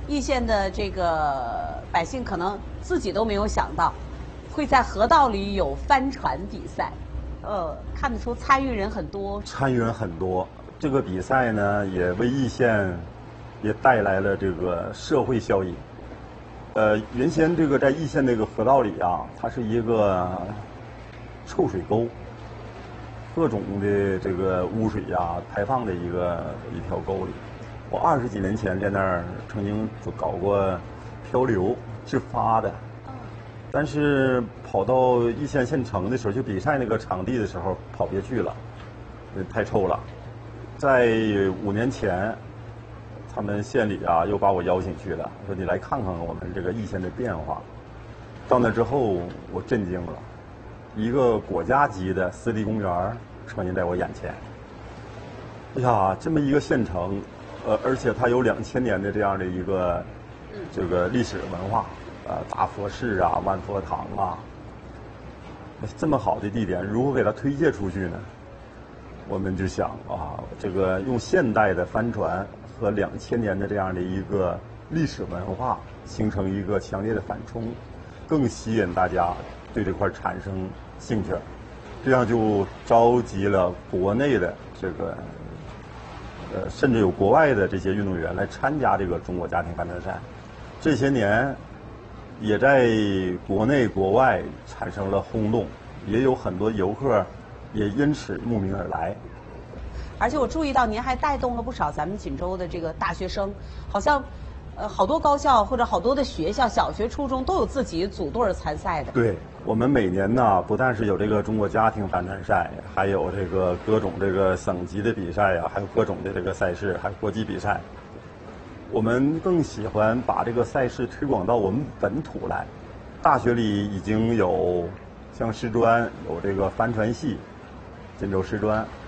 易县的这个百姓可能自己都没有想到，会在河道里有帆船比赛。看得出参与人很多。 参与人很多，这个比赛呢，也为易县也带来了这个社会效益。原先这个在易县这个河道里啊，它是一个臭水沟，各种的这个污水呀排放的一条沟里。我20几年前在那儿曾经搞过漂流自发的，但是跑到易县县城的时候，就比赛那个场地的时候跑别去了，太臭了。在5年前，他们县里啊又把我邀请去了，说你来看看我们这个易县的变化。到那之后，我震惊了，一个国家级的湿地公园呈现在我眼前。哎呀，这么一个县城，而且它有2000年的这样的一个这个历史文化，大佛寺啊、万佛堂啊，这么好的地点，如何给它推介出去呢？我们就想啊，这个用现代的帆船和2000年的这样的一个历史文化形成一个强烈的反冲，更吸引大家对这块产生兴趣，这样就召集了国内的这个甚至有国外的这些运动员来参加这个中国家庭帆船赛。这些年也在国内国外产生了轰动，也有很多游客也因此慕名而来。 而且我注意到您还带动了不少咱们锦州的这个大学生，好像好多高校或者好多的学校，小学、初中都有自己组队参赛的。 对，我们每年呢，不但是有这个中国家庭帆船赛，还有这个各种这个省级的比赛啊，还有各种的这个赛事，还有国际比赛。我们更喜欢把这个赛事推广到我们本土来。大学里已经有像师专有这个帆船系，锦州师专，